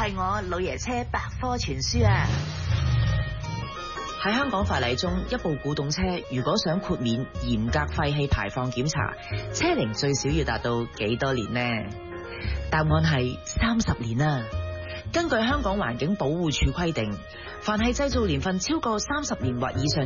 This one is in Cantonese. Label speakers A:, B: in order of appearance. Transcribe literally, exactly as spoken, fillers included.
A: 係我老爺車百科全書啊！
B: 喺香港法例中，一部古董車如果想豁免嚴格廢氣排放檢查，車齡最少要達到幾多年呢？答案係三十年啊！根據香港環境保護署規定，凡係製造年份超過三十年或以上